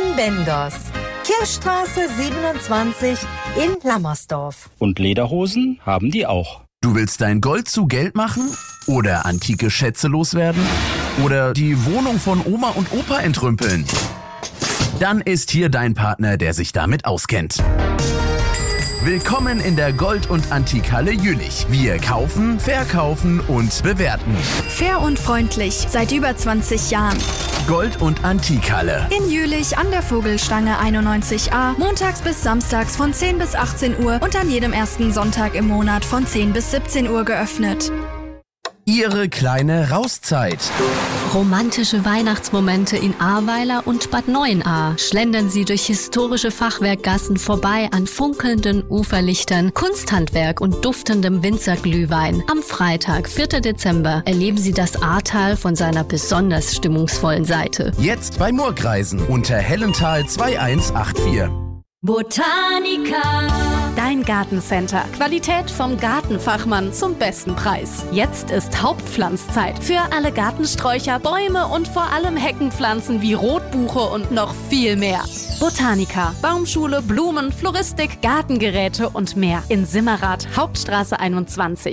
von Bendos. Kirchstraße 27 in Lammersdorf. Und Lederhosen haben die auch. Du willst dein Gold zu Geld machen? Oder antike Schätze loswerden? Oder die Wohnung von Oma und Opa entrümpeln? Dann ist hier dein Partner, der sich damit auskennt. Willkommen in der Gold- und Antikhalle Jülich. Wir kaufen, verkaufen und bewerten. Fair und freundlich seit über 20 Jahren. Gold- und Antikhalle. In Jülich an der Vogelstange 91a, montags bis samstags von 10 bis 18 Uhr und an jedem ersten Sonntag im Monat von 10 bis 17 Uhr geöffnet. Ihre kleine Rauszeit. Romantische Weihnachtsmomente in Ahrweiler und Bad Neuenahr. Schlendern Sie durch historische Fachwerkgassen vorbei an funkelnden Uferlichtern, Kunsthandwerk und duftendem Winzerglühwein. Am Freitag, 4. Dezember, erleben Sie das Ahrtal von seiner besonders stimmungsvollen Seite. Jetzt bei Murgreisen unter Hellental 2184. Botanica. Dein Gartencenter. Qualität vom Gartenfachmann zum besten Preis. Jetzt ist Hauptpflanzzeit für alle Gartensträucher, Bäume und vor allem Heckenpflanzen wie Rotbuche und noch viel mehr. Botanica. Baumschule, Blumen, Floristik, Gartengeräte und mehr. In Simmerath, Hauptstraße 21.